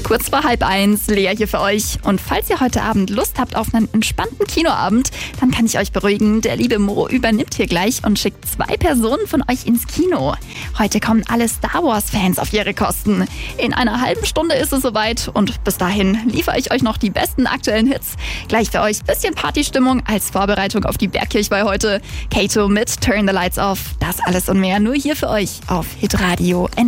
Kurz vor 12:30, Lea hier für euch. Und falls ihr heute Abend Lust habt auf einen entspannten Kinoabend, dann kann ich euch beruhigen, der liebe Mo übernimmt hier gleich und schickt 2 Personen von euch ins Kino. Heute kommen alle Star Wars-Fans auf ihre Kosten. In einer halben Stunde ist es soweit und bis dahin liefere ich euch noch die besten aktuellen Hits. Gleich für euch bisschen Partystimmung als Vorbereitung auf die Bergkirchweih heute. Kato mit Turn the Lights Off. Das alles und mehr nur hier für euch auf Hitradio